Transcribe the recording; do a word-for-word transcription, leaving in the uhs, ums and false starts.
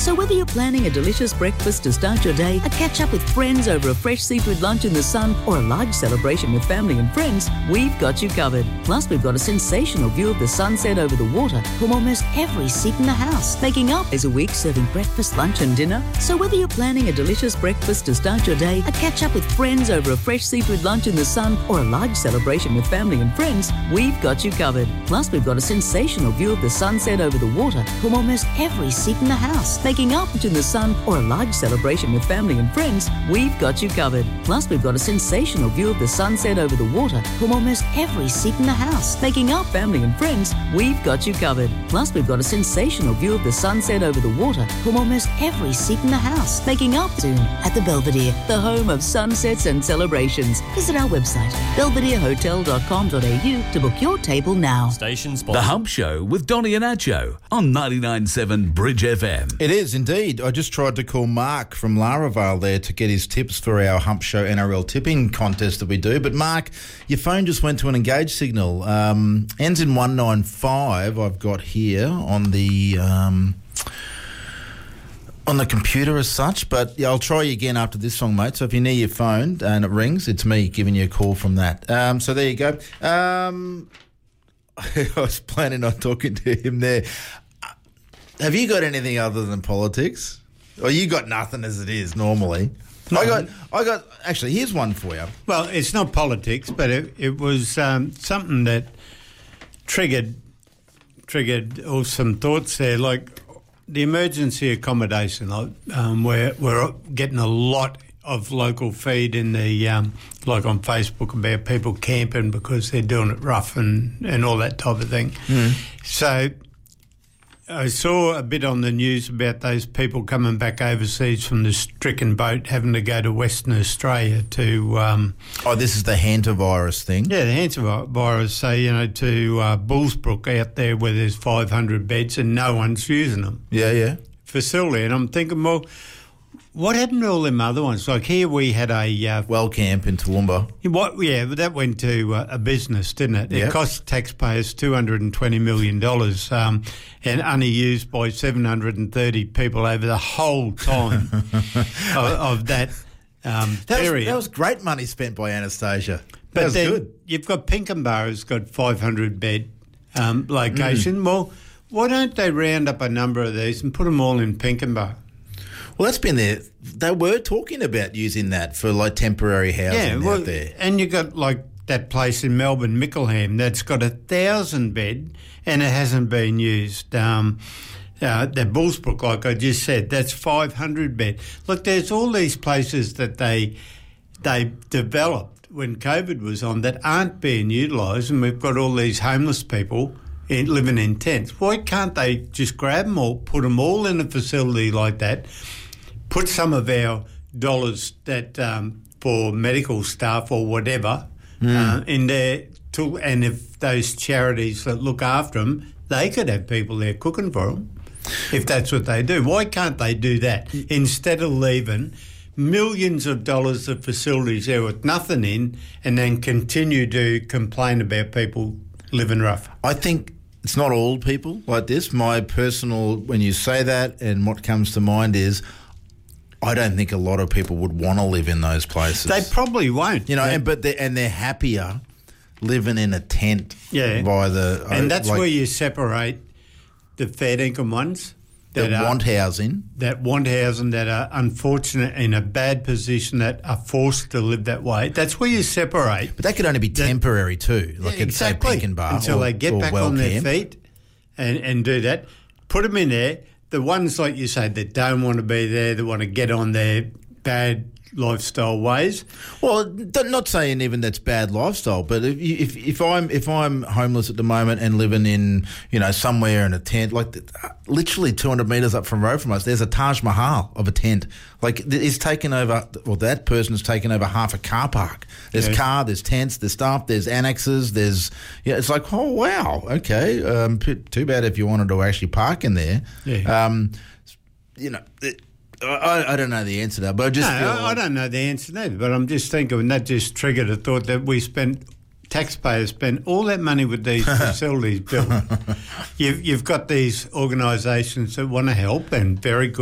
So whether you're planning a delicious breakfast to start your day, a catch-up with friends over a fresh seafood lunch in the sun, or a large celebration with family and friends, we've got you covered. Plus, we've got a sensational view of the sunset over the water from almost every seat in the house, making up as a week serving breakfast, lunch and dinner. So whether you're planning a delicious breakfast to start your day, a catch-up with friends over a fresh seafood lunch in the sun, or a large celebration with family and friends, we've got you covered. Plus, we've got a sensational view of the sunset over the water from almost every seat in the house, making up in the sun, or a large celebration with family and friends, we've got you covered. Plus, we've got a sensational view of the sunset over the water from almost every seat in the house, making up family and friends, we've got you covered. Plus, we've got a sensational view of the sunset over the water from almost every seat in the house, making up soon at the Belvedere, the home of sunsets and celebrations. Visit our website, belvedere hotel dot com dot a u, to book your table now. Station sponsor. The Hump Show with Donny and Acho on ninety-nine point seven Bridge F M. It is indeed. I just tried to call Mark from Laravale there to get his tips for our Hump Show N R L tipping contest that we do. But Mark, your phone just went to an engage signal. Um, ends in one nine five. I've got here on the um, on the computer as such. But yeah, I'll try you again after this song, mate. So if you're near your phone and it rings, it's me giving you a call from that. Um, so there you go. Um, I was planning on talking to him there. Have you got anything other than politics? Or you got nothing as it is normally? No. I got, I got. Actually, here's one for you. Well, it's not politics, but it, it was um, something that triggered triggered or some thoughts there, like the emergency accommodation. Like, um, we're we're getting a lot of local feed in the um, like on Facebook about people camping because they're doing it rough and, and all that type of thing. Mm. So I saw a bit on the news about those people coming back overseas from the stricken boat having to go to Western Australia to... Um, oh, this is the hantavirus thing? Yeah, the hantavirus, so, you know, to uh, Bullsbrook out there where there's five hundred beds and no one's using them. Yeah, yeah. Facility. And I'm thinking, well, what happened to all them other ones? Like here we had a... Uh, well camp in Toowoomba. What, yeah, but that went to uh, a business, didn't it? Yep. It cost taxpayers two hundred twenty million dollars um, and only used by seven hundred thirty people over the whole time of, of that um, that was, period. That was great money spent by Anastasia. That but was then good. You've got Pinkenba who's got five hundred bed um, location. Mm. Well, why don't they round up a number of these and put them all in Pinkenba? Well, that's been there. They were talking about using that for like temporary housing yeah, well, out there. And you got like that place in Melbourne, Mickleham, that's got a thousand bed and it hasn't been used. Um, uh, that Bullsbrook, like I just said, that's five hundred bed. Look, there's all these places that they they developed when COVID was on that aren't being utilised, and we've got all these homeless people in, living in tents. Why can't they just grab them all, put them all in a facility like that? Put some of our dollars that um, for medical staff or whatever mm. uh, in there, to, and if those charities that look after them, they could have people there cooking for them, if that's what they do. Why can't they do that instead of leaving millions of dollars of facilities there with nothing in and then continue to complain about people living rough? I think it's not all people like this. My personal, when you say that, and what comes to mind is, I don't think a lot of people would want to live in those places. They probably won't. You know, and but they're, and they're happier living in a tent. Yeah. By the and that's like, where you separate the fair income ones that, that are, want housing, that want housing, that are unfortunate in a bad position, that are forced to live that way. That's where you separate. But that could only be that, temporary too. Like yeah, exactly. Say Pinkenba until or, they get back well on their camp. feet and and do that. Put them in there. The ones, like you say, that don't want to be there, that want to get on their bad lifestyle ways. Well, not saying even that's bad lifestyle, but if if, if I'm if I'm homeless at the moment and living in, you know, somewhere in a tent, like literally two hundred metres up from road from us, there's a Taj Mahal of a tent. Like it's taken over, well, that person has taken over half a car park. There's yeah. car, there's tents, there's stuff, there's annexes, there's, yeah, it's like, oh, wow, okay. Um, too bad if you wanted to actually park in there. Yeah. Um, you know, it, I, I don't know the answer to that, but I just no, feel I, I don't know the answer to that, but I'm just thinking, and that just triggered a thought that we spent, taxpayers spend all that money with these facilities built. You've, you've got these organisations that want to help, and very good.